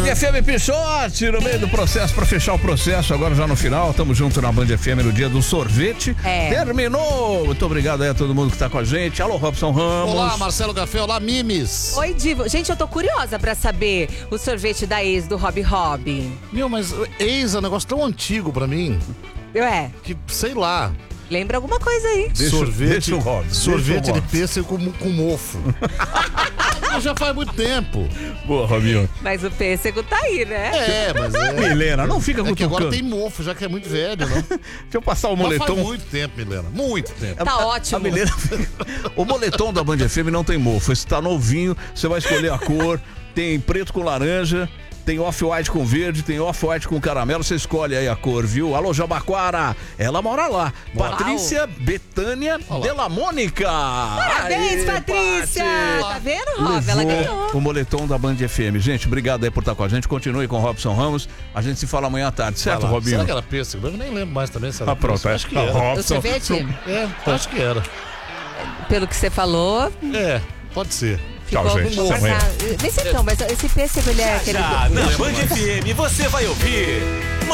Band FM Pichote no meio do processo, pra fechar o processo, agora já no final, tamo junto na Band FM no dia do sorvete. Terminou! Muito obrigado aí a todo mundo que tá com a gente. Alô, Robson Ramos. Olá, Marcelo Café. Olá, Mimes. Oi, Divo. Gente, eu tô curiosa pra saber o sorvete da ex do Rob. Meu, mas ex é um negócio tão antigo pra mim. Que, sei lá. Lembra alguma coisa aí. Sorvete de pêssego com mofo. Já faz muito tempo. Boa, Robinho. Mas o pêssego tá aí, né? Mas é. Milena, não fica que agora cutucando. tem mofo, já que é muito velho, não? Deixa eu passar o moletom. Faz muito tempo, Milena. Muito tempo. Tá ótimo. A Milena... O moletom da Band FM não tem mofo. Esse tá novinho, você vai escolher a cor. Tem preto com laranja, tem off-white com verde, tem off-white com caramelo. Você escolhe aí a cor, viu? Alô, Jabaquara. Ela mora lá. Uau. Patrícia Betânia Della Mônica. Parabéns, Patrícia. Tá vendo, Rob? Ela ganhou. O moletom da Band FM. Gente, obrigado aí por estar com a gente. Continue com o Robson Ramos. A gente se fala amanhã à tarde, certo, Robinho? Será que era pêssego? Eu nem lembro mais também se era pronto. pêssego. Acho que era. O sorvete? Acho que era. Pelo que você falou... Pode ser. Tchau, gente. Ficou algum... Mas então, mas esse pêssego, ele é aquele... Já, na Band FM você vai ouvir